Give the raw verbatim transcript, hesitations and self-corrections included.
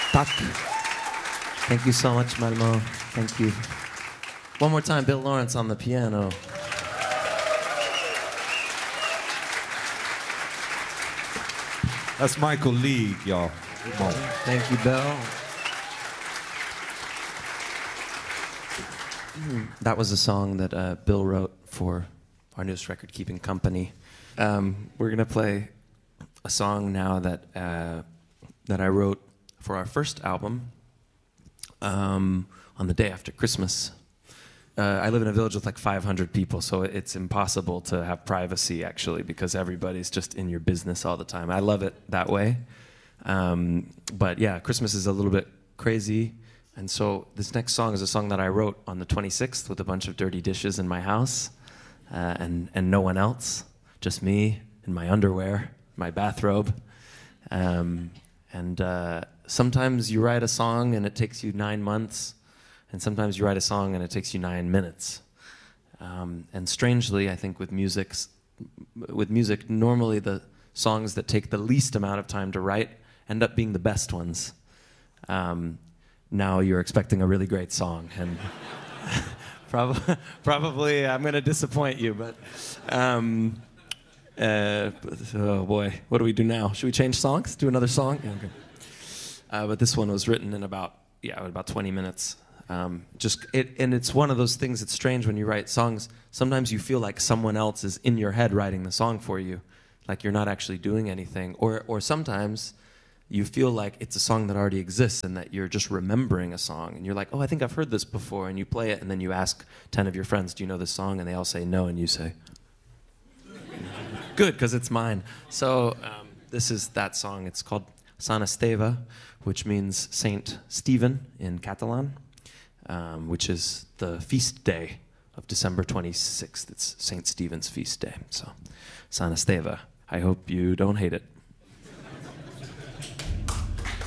Tak. Thank you so much, Malmo. Thank you. One more time, Bill Lawrence on the piano. That's Michael League, y'all. Thank you, Bill. That was a song that uh, Bill wrote for our newest record, Keeping Company. Um, we're gonna play a song now that uh, that I wrote for our first album um, on the day after Christmas. Uh, I live in a village with like five hundred people, so it's impossible to have privacy, actually, because everybody's just in your business all the time. I love it that way. Um, but yeah, Christmas is a little bit crazy. And so this next song is a song that I wrote on the twenty-sixth with a bunch of dirty dishes in my house uh, and, and no one else, just me in my underwear, my bathrobe. Um, and uh, sometimes you write a song and it takes you nine months. And sometimes you write a song and it takes you nine minutes. Um, and strangely, I think with music, with music, normally the songs that take the least amount of time to write end up being the best ones. Um, now you're expecting a really great song, and probably, probably I'm going to disappoint you. But um, uh, oh boy, what do we do now? Should we change songs? Do another song? Yeah, okay. Uh, but this one was written in about yeah about twenty minutes. Um, just it, and it's one of those things that's strange when you write songs. Sometimes you feel like someone else is in your head writing the song for you, like you're not actually doing anything. Or, or sometimes you feel like it's a song that already exists and that you're just remembering a song. And you're like, oh, I think I've heard this before. And you play it, and then you ask ten of your friends, do you know this song? And they all say no, and you say, good, because it's mine. So um, this is that song. It's called Sant Esteve, which means Saint Stephen in Catalan. Um, which is the feast day of December twenty-sixth. It's Saint Stephen's feast day. So, Sant Esteve. I hope you don't hate it.